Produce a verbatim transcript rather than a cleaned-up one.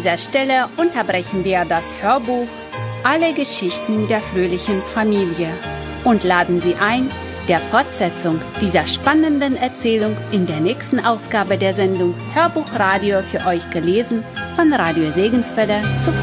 dieser Stelle unterbrechen wir das Hörbuch Alle Geschichten der fröhlichen Familie und laden Sie ein, der Fortsetzung dieser spannenden Erzählung in der nächsten Ausgabe der Sendung Hörbuchradio für euch gelesen von Radio Segenswelle zu